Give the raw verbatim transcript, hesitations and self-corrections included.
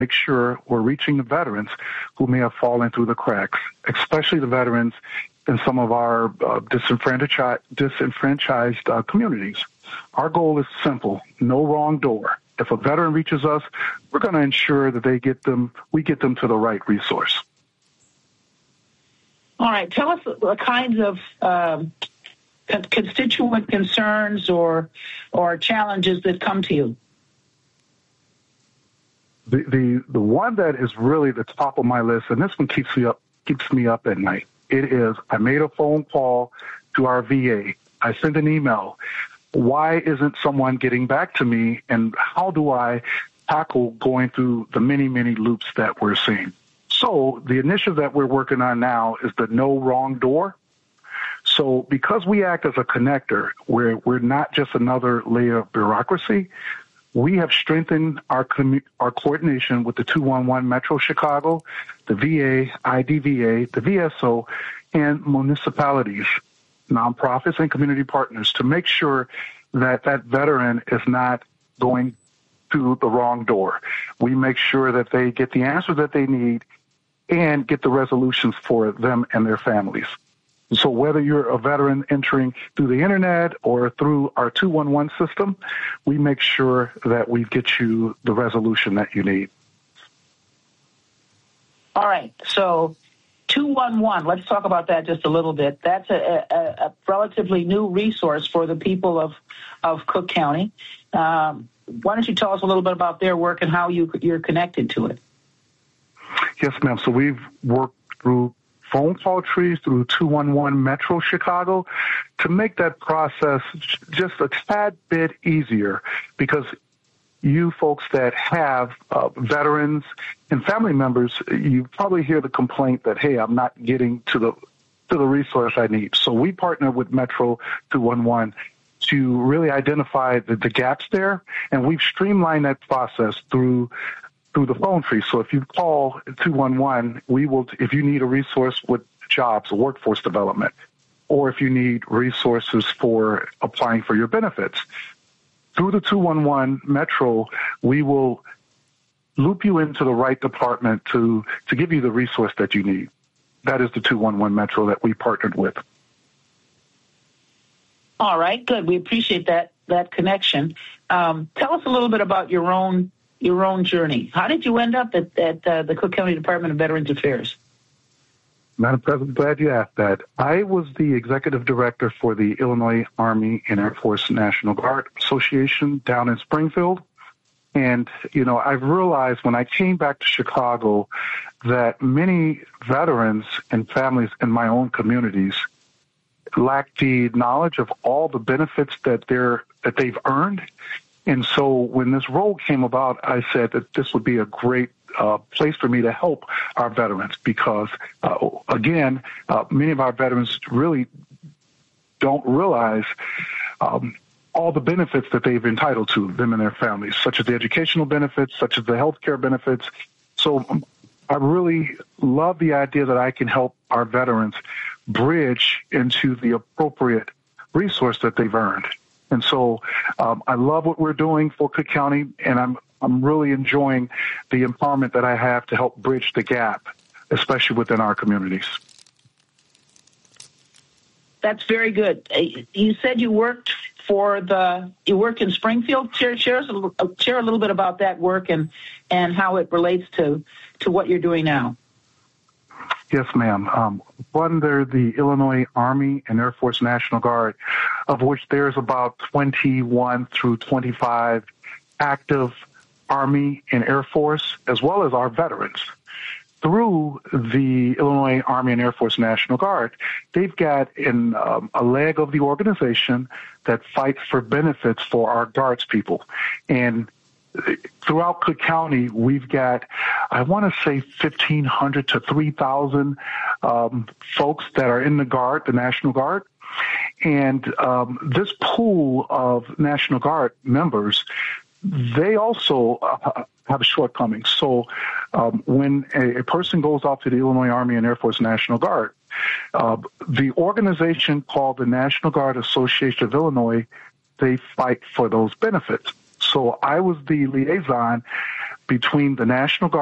make sure we're reaching the veterans who may have fallen through the cracks, especially the veterans in some of our uh, disenfranchised, disenfranchised uh, communities. Our goal is simple: no wrong door. If a veteran reaches us, we're going to ensure that they get them, we get them to the right resource. All right. Tell us the kinds of um, constituent concerns or or challenges that come to you. The, the the one that is really the top of my list, and this one keeps me up keeps me up at night. It is: I made a phone call to our V A. I sent an email. Why isn't someone getting back to me? And how do I tackle going through the many many loops that we're seeing? So the initiative that we're working on now is the No Wrong Door. So because we act as a connector, we're we're not just another layer of bureaucracy. We have strengthened our commu- our coordination with the two one one Metro Chicago, the V A, I D V A, the V S O, and municipalities, nonprofits, and community partners to make sure that that veteran is not going through the wrong door. We make sure that they get the answers that they need and get the resolutions for them and their families. So whether you're a veteran entering through the internet or through our two one one system, we make sure that we get you the resolution that you need. All right. So two one one, let's talk about that just a little bit. That's a, a, a relatively new resource for the people of, of Cook County. Um, why don't you tell us a little bit about their work and how you, you're connected to it? Yes, ma'am. So we've worked through phone call trees through two one one Metro Chicago to make that process just a tad bit easier, because you folks that have uh, veterans and family members, you probably hear the complaint that, hey, I'm not getting to the to the resource I need. So we partner with Metro two one one to really identify the, the gaps there, and we've streamlined that process through through the phone tree. So if you call two one one, we will, if you need a resource with jobs or workforce development, or if you need resources for applying for your benefits, through the two one one Metro, we will loop you into the right department to, to give you the resource that you need. That is the two one one Metro that we partnered with. All right, good. We appreciate that, that connection. Um, tell us a little bit about your own your own journey. How did you end up at, at uh, the Cook County Department of Veterans Affairs? Madam President, glad you asked that. I was the executive director for the Illinois Army and Air Force National Guard Association down in Springfield. And, you know, I've realized when I came back to Chicago that many veterans and families in my own communities lack the knowledge of all the benefits that they're that they've earned. And so when this role came about, I said that this would be a great uh, place for me to help our veterans because, uh, again, uh, many of our veterans really don't realize um, all the benefits that they've entitled to, them and their families, such as the educational benefits, such as the health care benefits. So um, I really love the idea that I can help our veterans bridge into the appropriate resource that they've earned. And so um, I love what we're doing for Cook County, and I'm I'm really enjoying the empowerment that I have to help bridge the gap, especially within our communities. That's very good. You said you worked for the you worked in Springfield. Share, share, us a little, share a little bit about that work and, and how it relates to, to what you're doing now. Yes, ma'am. Um, under the Illinois Army and Air Force National Guard, of which there's about twenty-one through twenty-five active Army and Air Force, as well as our veterans. Through the Illinois Army and Air Force National Guard, they've got in, um, a leg of the organization that fights for benefits for our Guards people. And throughout Cook County, we've got, I want to say, fifteen hundred to three thousand um, folks that are in the Guard, the National Guard. And um, this pool of National Guard members, they also uh, have shortcomings. So um, when a, a person goes off to the Illinois Army and Air Force National Guard, uh, the organization called the National Guard Association of Illinois, they fight for those benefits. So I was the liaison between the National Guard